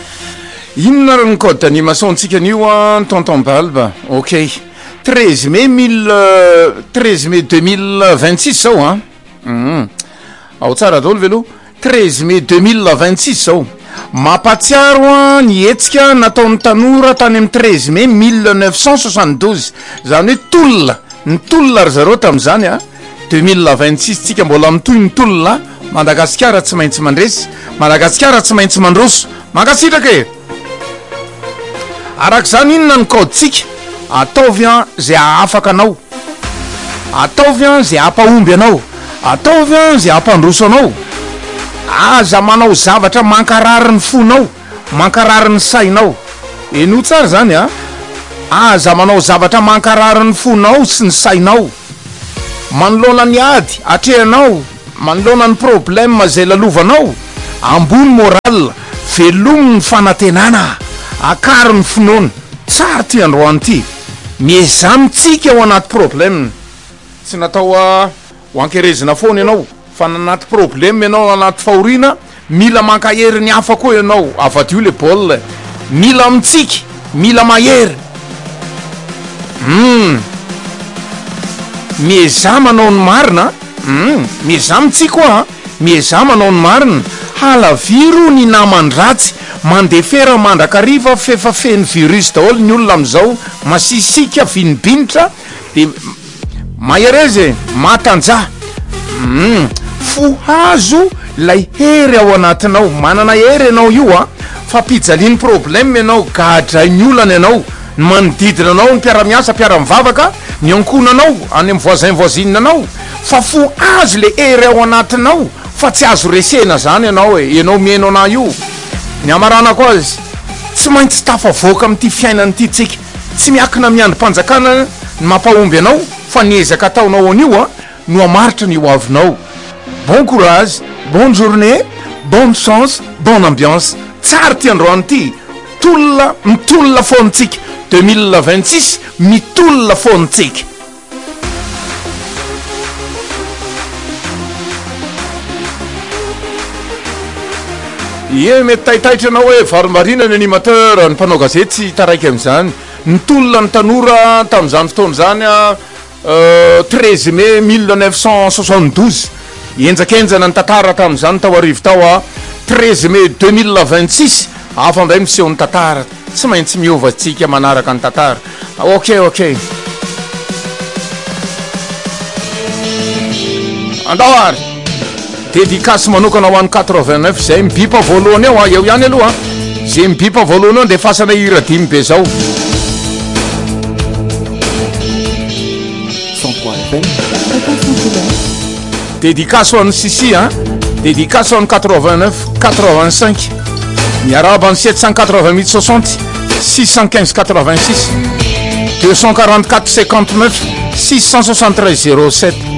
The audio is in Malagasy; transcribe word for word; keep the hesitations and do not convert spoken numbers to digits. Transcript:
Inona ny code d'animation-tsika an'io a tonton Balba. Ok, treize mai mille treize mai deux mille vingt-six zao a. Mhm. Ao tsara daholo velo. treize mai deux mille vingt-six zao. Mampatsiaro a ny hetsika nataon'ny tanora tany amin'ny treize mai mille neuf cent soixante-douze. Zany hoe tolona, ny tolona ry zareo tamin'izany a. deux mille vingt-six tsika mbola mitoy ny tolona. Madagasikara tsy maintsy mandresy, Madagasikara tsy maintsy mandroso. Mankasitraka e. Arak'izany inona ny code-tsika? Ataovy a zay afaka anao, ataovy a zay ampahomby anao, ataovy a zay ampandroso anao. Aza manao zavatra mankarary ny fonao, mankarary ny sainao. Eno tsara zany a. Aza manao zavatra mankarary ny fonao sy ny sainao. Manoloana ny ady atrehanao, manoloana ny problème zay lalovanao. Ambony moral, velomy ny fanantenana, akary ny finoana. Tsara ty androany ty. Miezamitsika ao anaty problème. Tsy natao ho ankerezina foana ianao, fa anaty problème ianao anaty fahoriana, mila mankahery ny hafa koa ianao. Afadio le bol. Mila mitsika, mila mahery. Hmm. Miezama manao ny marina. Hmm. Miezamitsika koa, miezama manao ny marina. Halaviro ny namandratsy, mandefera mandrakariva fefa feny virus daholo ny olona amizao, masisika vinibinitra de maherezy matanja. Mm. Fo hazo lay hery ao anatinao, manana hery ianao io a, fa pijaliany problème ianao, gadray ny olana ianao, ny manodidina anao, ny mpiara-miasa, mpiara-mivavaka, ny ankonanao, any amin'ny voisin voisinanao, fa fo hazo le hery ao anatinao, fa tsy azo resena zany ianao e, ianao mieno ana io. Ny amarana koa azy, tsy maintsy tafavoaka amin'ity fiainana ity tsika, tsy miakina miandrom-panjakana ny mampahomby anao, fa niezaka ataonao an'io a, no amaritra ny ho avinao. Bon courage, bonne journée, bonne chance, bonne ambiance. Tsara ty androany ty. Tolona, mitolona foantsika. deux mille vingt-six, mitolona foantsika. Ie mety tahitaitra anao hoe varomarina ny animateur, ny mpanao gazety tsy taraiky amin'izany. Nitolona ny tanora tamin'izany fotoana zany a, treize mai mille neuf cent soixante-douze. Enjakenjana ny tantara tamin'izany tao arivo tao a, treize mai deux mille vingt-six. Hafa ndray miseho ny tantara, tsy maintsy miova tsika manaraka ny tantara. Ok ok. Andao ary. Dédicace manokana ho an'ny quatre-vingt-neuf zay mibipa voalohany eo a, eo ihany aloha. Zay mibipa voalohany eo de fasana hira dimy be zao. Dédicace ho an'ny Sisi hein. Dédicace ho an'ny quatre-vingt-neuf quatre-vingt-cinq. Miaraba ny sept cent quatre-vingt mille soixante six cent quinze quatre-vingt-six deux cent quarante-quatre cinquante-neuf six cent soixante-treize zéro sept.